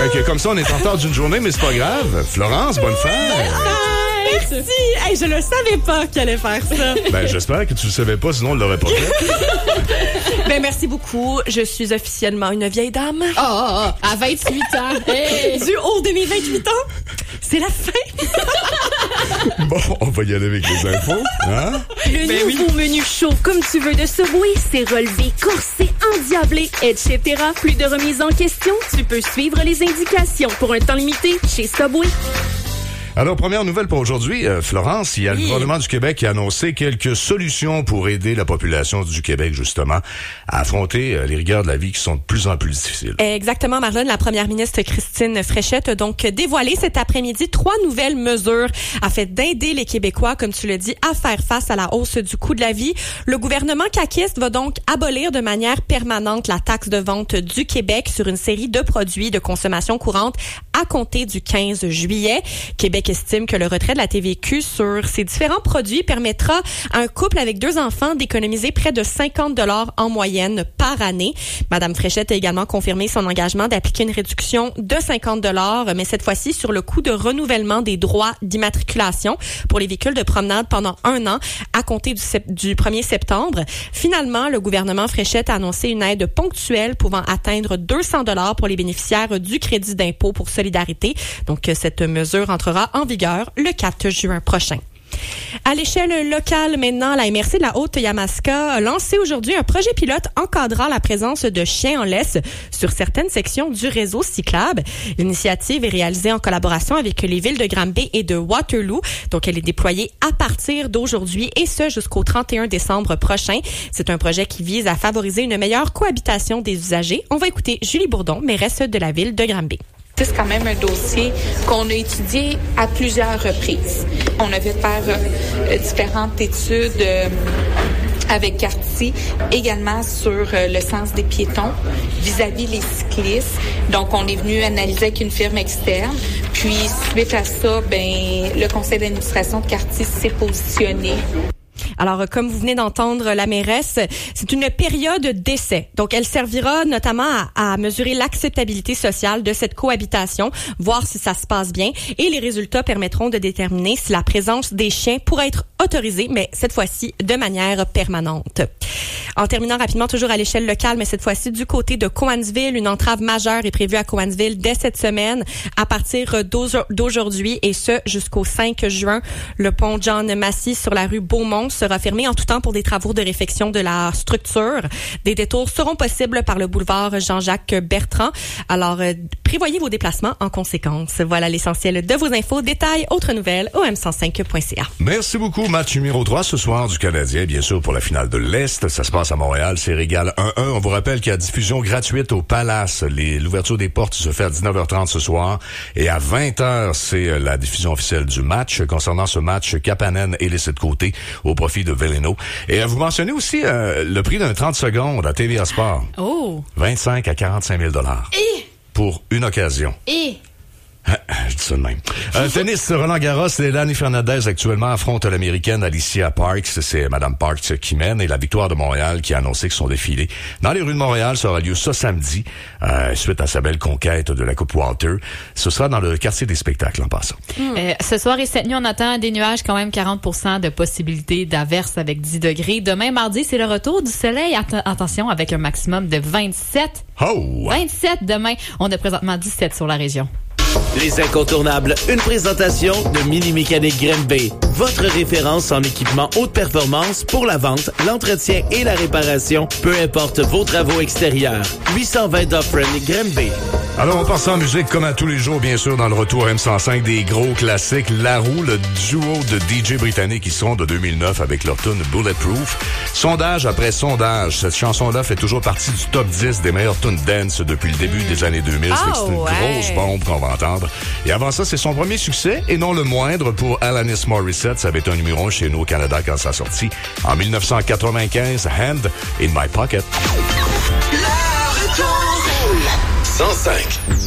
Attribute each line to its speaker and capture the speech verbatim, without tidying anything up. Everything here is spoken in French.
Speaker 1: Fait que comme ça, on est en retard d'une journée, mais c'est pas grave. Florence, bonne fête.
Speaker 2: Merci! Hey, je le savais pas qu'il allait faire ça.
Speaker 1: Ben, j'espère que tu le savais pas, sinon on l'aurait pas fait.
Speaker 2: Ben, merci beaucoup. Je suis officiellement une vieille dame.
Speaker 3: Oh, oh, oh, à vingt-huit ans. Hey.
Speaker 2: Du haut de mes vingt-huit ans, c'est la fin.
Speaker 1: Bon, on va y aller avec les infos, hein?
Speaker 4: Le
Speaker 2: Ben
Speaker 4: nouveau
Speaker 2: oui.
Speaker 4: menu chaud comme tu veux de Subway, c'est relevé, corsé, endiablé, et cetera. Plus de remise en question, tu peux suivre les indications pour un temps limité chez Subway.
Speaker 1: Alors, première nouvelle pour aujourd'hui, euh, Florence, il y a oui. le gouvernement du Québec qui a annoncé quelques solutions pour aider la population du Québec, justement, à affronter euh, les rigueurs de la vie qui sont de plus en plus difficiles.
Speaker 2: Exactement, Marlène. La première ministre Christine Fréchette a donc dévoilé cet après-midi trois nouvelles mesures afin d'aider les Québécois, comme tu le dis, à faire face à la hausse du coût de la vie. Le gouvernement caquiste va donc abolir de manière permanente la taxe de vente du Québec sur une série de produits de consommation courante à compter du quinze juillet. Québec estime que le retrait de la T V Q sur ces différents produits permettra à un couple avec deux enfants d'économiser près de cinquante dollars en moyenne par année. Madame Fréchette a également confirmé son engagement d'appliquer une réduction de cinquante dollars, mais cette fois-ci sur le coût de renouvellement des droits d'immatriculation pour les véhicules de promenade pendant un an à compter du, du premier septembre. Finalement, le gouvernement Fréchette a annoncé une aide ponctuelle pouvant atteindre deux cents dollars pour les bénéficiaires du crédit d'impôt pour solidarité. Donc, cette mesure entrera en vigueur le quatre juin prochain. À l'échelle locale maintenant, la M R C de la Haute-Yamaska a lancé aujourd'hui un projet pilote encadrant la présence de chiens en laisse sur certaines sections du réseau cyclable. L'initiative est réalisée en collaboration avec les villes de Granby et de Waterloo. Donc, elle est déployée à partir d'aujourd'hui et ce jusqu'au trente et un décembre prochain. C'est un projet qui vise à favoriser une meilleure cohabitation des usagers. On va écouter Julie Bourdon, mairesse de la ville de Granby.
Speaker 5: C'est quand même un dossier qu'on a étudié à plusieurs reprises. On a fait faire euh, différentes études euh, avec Carty, également sur euh, le sens des piétons vis-à-vis les cyclistes. Donc, on est venu analyser avec une firme externe. Puis, suite à ça, ben, le conseil d'administration de Carty s'est positionné.
Speaker 2: Alors, comme vous venez d'entendre la mairesse, c'est une période d'essai. Donc, elle servira notamment à, à mesurer l'acceptabilité sociale de cette cohabitation, voir si ça se passe bien. Et les résultats permettront de déterminer si la présence des chiens pourrait être autorisée, mais cette fois-ci de manière permanente. En terminant rapidement, toujours à l'échelle locale, mais cette fois-ci du côté de Cowansville, une entrave majeure est prévue à Cowansville dès cette semaine à partir d'aujourd'hui et ce jusqu'au cinq juin. Le pont John Massey sur la rue Beaumont sera fermé en tout temps pour des travaux de réfection de la structure. Des détours seront possibles par le boulevard Jean-Jacques Bertrand. Alors, euh, prévoyez vos déplacements en conséquence. Voilà l'essentiel de vos infos. Détails, autres nouvelles au m cent cinq point c a.
Speaker 1: Merci beaucoup. Match numéro trois ce soir du Canadien, bien sûr, pour la finale de l'Est. Ça se passe à Montréal. C'est Régal un un. On vous rappelle qu'il y a diffusion gratuite au Palace. Les, l'ouverture des portes se fait à dix-neuf heures trente ce soir. Et à vingt heures, c'est la diffusion officielle du match. Concernant ce match, Kapanen et laissé de côté au profit de Veleno. Et vous mentionnez aussi euh, le prix d'un trente secondes à T V A Sport.
Speaker 3: Oh!
Speaker 1: vingt-cinq à quarante-cinq mille dollars.
Speaker 3: Et?
Speaker 1: Pour une occasion.
Speaker 3: Et?
Speaker 1: Je dis ça de même. Euh, tennis, Roland Garros, Leilani Fernandez actuellement affronte l'Américaine Alicia Parks. C'est Mme Parks qui mène et la victoire de Montréal qui a annoncé que son défilé dans les rues de Montréal sera lieu ce samedi, euh, suite à sa belle conquête de la Coupe Walter. Ce sera dans le quartier des spectacles en passant.
Speaker 3: Mm. Euh, ce soir et cette nuit, on attend des nuages, quand même quarante pour cent de possibilité d'averse avec dix degrés. Demain, mardi, c'est le retour du soleil. Att- attention, avec un maximum de vingt-sept.
Speaker 1: Oh!
Speaker 3: vingt-sept demain. On a présentement dix-sept sur la région.
Speaker 6: Les incontournables, une présentation de Mini Mécanique Granby. Votre référence en équipement haute performance pour la vente, l'entretien et la réparation, peu importe vos travaux extérieurs. huit cent vingt Dufferin Granby.
Speaker 1: Alors, on passe en musique comme à tous les jours, bien sûr, dans le retour M cent cinq des gros classiques. La Roue, le duo de D J britanniques qui sont de deux mille neuf avec leur tune Bulletproof. Sondage après sondage, cette chanson-là fait toujours partie du top dix des meilleures tunes dance depuis le début des années deux mille.
Speaker 2: Oh,
Speaker 1: c'est une
Speaker 2: ouais.
Speaker 1: grosse bombe qu'on va entendre. Et avant ça, c'est son premier succès, et non le moindre, pour Alanis Morissette. Ça avait été un numéro un chez nous au Canada quand ça a sorti en dix-neuf cent quatre-vingt-quinze, Hand in My Pocket.
Speaker 7: Le retour cent cinq.